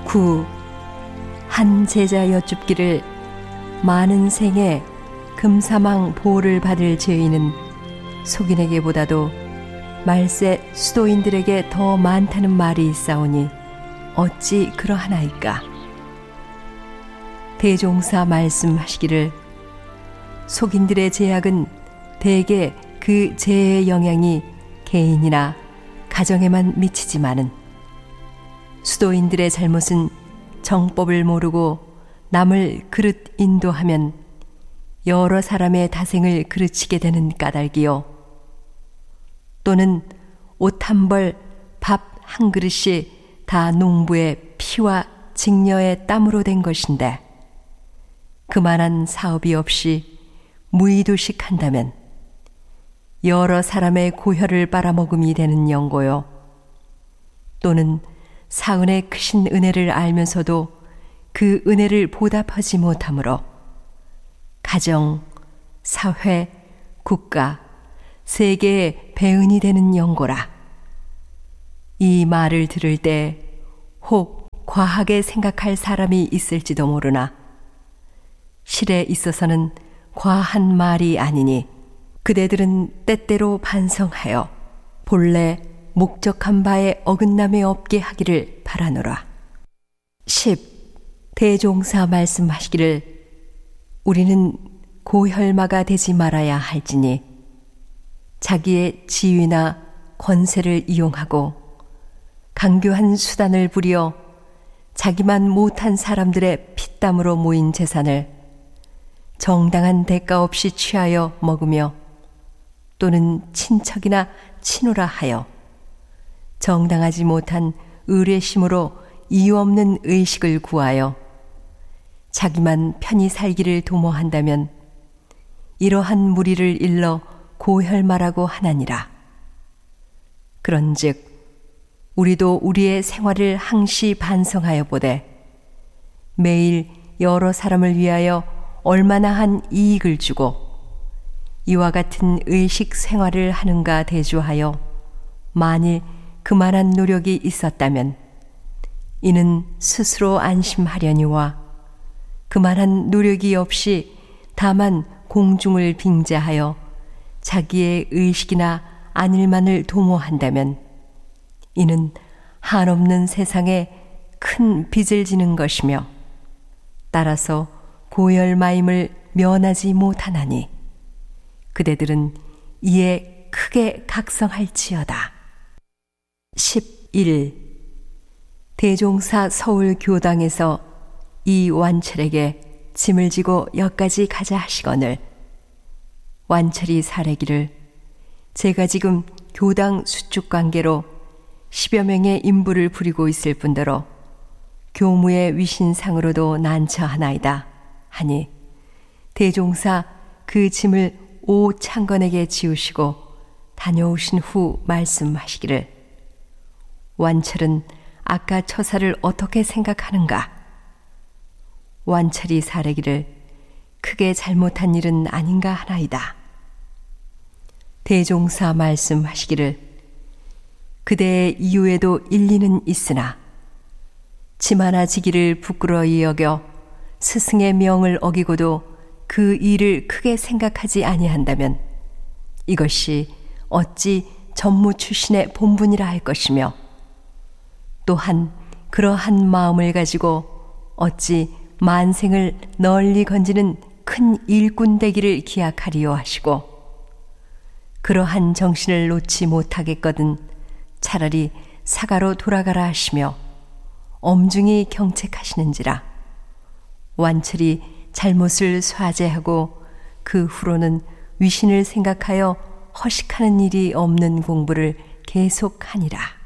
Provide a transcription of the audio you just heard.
9. 한 제자 여쭙기를 많은 생에 금사망 보호를 받을 죄인은 속인에게보다도 말세 수도인들에게 더 많다는 말이 있사오니 어찌 그러하나이까. 대종사 말씀하시기를 속인들의 죄악은 대개 그 죄의 영향이 개인이나 가정에만 미치지만은 수도인들의 잘못은 정법을 모르고 남을 그릇 인도하면 여러 사람의 다생을 그르치게 되는 까닭이요, 또는 옷 한 벌, 밥 한 그릇이 다 농부의 피와 직녀의 땀으로 된 것인데 그만한 사업이 없이 무의도식한다면 여러 사람의 고혈을 빨아먹음이 되는 연고요, 또는 사은의 크신 은혜를 알면서도 그 은혜를 보답하지 못하므로 가정, 사회, 국가, 세계의 배은이 되는 연고라. 이 말을 들을 때 혹 과하게 생각할 사람이 있을지도 모르나 실에 있어서는 과한 말이 아니니 그대들은 때때로 반성하여 본래 목적한 바에 어긋남이 없게 하기를 바라노라. 10. 대종사 말씀하시기를 우리는 고혈마가 되지 말아야 할지니 자기의 지위나 권세를 이용하고 강교한 수단을 부려 자기만 못한 사람들의 피땀으로 모인 재산을 정당한 대가 없이 취하여 먹으며 또는 친척이나 친우라 하여 정당하지 못한 의뢰심으로 이유 없는 의식을 구하여 자기만 편히 살기를 도모한다면 이러한 무리를 일러 고혈마라고 하나니라. 그런즉 우리도 우리의 생활을 항시 반성하여 보되 매일 여러 사람을 위하여 얼마나 한 이익을 주고 이와 같은 의식 생활을 하는가 대조하여 만일 그만한 노력이 있었다면 이는 스스로 안심하려니와 그만한 노력이 없이 다만 공중을 빙자하여 자기의 의식이나 안일만을 도모한다면 이는 한없는 세상에 큰 빚을 지는 것이며 따라서 고열마임을 면하지 못하나니 그대들은 이에 크게 각성할지어다. 11. 대종사 서울교당에서 이 완철에게 짐을 지고 여기까지 가자 하시거늘 완철이 사례기를 제가 지금 교당 수축 관계로 10여 명의 인부를 부리고 있을 뿐더러 교무의 위신상으로도 난처하나이다 하니 대종사 그 짐을 오 창건에게 지우시고 다녀오신 후 말씀하시기를 완철은 아까 처사를 어떻게 생각하는가? 완철이 사례기를 크게 잘못한 일은 아닌가 하나이다. 대종사 말씀하시기를 그대의 이유에도 일리는 있으나 짐 하나 지기를 부끄러이 여겨 스승의 명을 어기고도 그 일을 크게 생각하지 아니한다면 이것이 어찌 전무 출신의 본분이라 할 것이며 또한 그러한 마음을 가지고 어찌 만생을 널리 건지는 큰 일꾼 되기를 기약하리요 하시고 그러한 정신을 놓지 못하겠거든 차라리 사가로 돌아가라 하시며 엄중히 경책하시는지라 완철이 잘못을 쇠죄하고 그 후로는 위신을 생각하여 허식하는 일이 없는 공부를 계속하니라.